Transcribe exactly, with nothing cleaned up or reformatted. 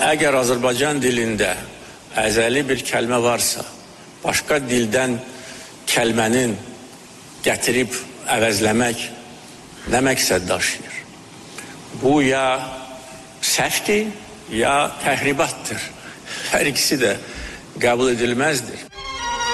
Əgər Azərbaycan dilində əzəli bir kəlmə varsa, başqa dildən kəlmənin gətirib əvəzləmək nə məqsəd daşıyır? Bu ya səhvdir, ya təhribatdır. Hər ikisi də qəbul edilməzdir.